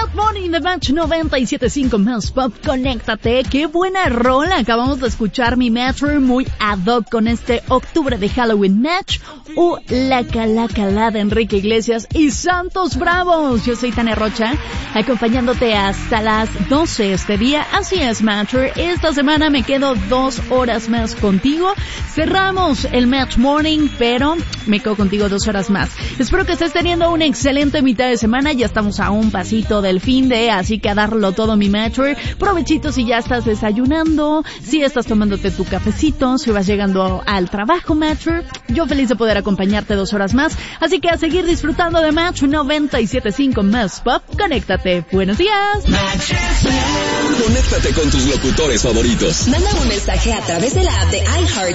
Match Morning de Match 97.5 Más Pop, conéctate. Qué buena rola. Acabamos de escuchar mi Metro muy ad hoc con este octubre de Halloween Match. La Cala de Enrique Iglesias y Santos Bravos. Yo soy Tania Rocha, acompañándote hasta las 12 este día. Así es, Matcher. Esta semana me quedo 2 horas más contigo. Cerramos el Match Morning, pero me quedo contigo 2 horas más. Espero que estés teniendo una excelente mitad de semana. Ya estamos a un pasito del fin de, así que a darlo todo, mi Matcher. Provechito si ya estás desayunando, si estás tomándote tu cafecito, si vas llegando al trabajo, Matcher. Yo feliz de poder acompañarte 2 horas más, así que a seguir disfrutando de Match 97.5 Más Pop. Conéctate. Buenos días. Conéctate con tus locutores favoritos. Manda un mensaje a través de la app de iHeart